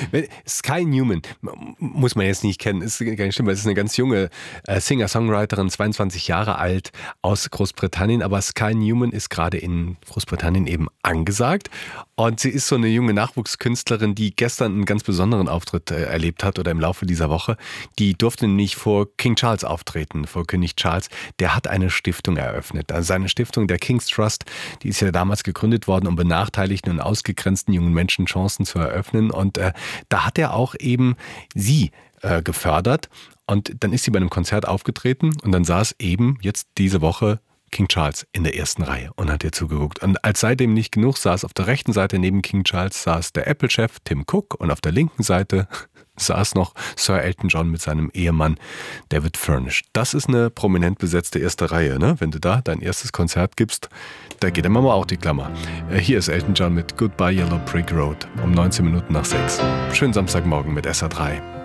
Sky Newman, muss man jetzt nicht kennen, ist gar nicht schlimm, weil es ist eine ganz junge Singer-Songwriterin, 22 Jahre alt, aus Großbritannien, aber Sky Newman ist gerade in Großbritannien eben angesagt und sie ist so eine junge Nachwuchskünstlerin, die gestern einen ganz besonderen Auftritt erlebt hat oder im Laufe dieser Woche. Die durfte nämlich vor King Charles auftreten, vor König Charles. Der hat eine Stiftung eröffnet, also seine Stiftung, der King's Trust, die ist ja damals gegründet worden, um benachteiligten und ausgegrenzten jungen Menschen Chancen zu eröffnen und da hat er auch eben sie gefördert und dann ist sie bei einem Konzert aufgetreten und dann saß eben jetzt diese Woche King Charles in der ersten Reihe und hat ihr zugeguckt. Und als seitdem nicht genug saß, auf der rechten Seite neben King Charles saß der Apple-Chef Tim Cook und auf der linken Seite saß noch Sir Elton John mit seinem Ehemann David Furnish. Das ist eine prominent besetzte erste Reihe, ne? Wenn du da dein erstes Konzert gibst, da geht immer mal auch die Klammer. Hier ist Elton John mit Goodbye Yellow Brick Road um 19 Minuten nach 6. Schönen Samstagmorgen mit SA3.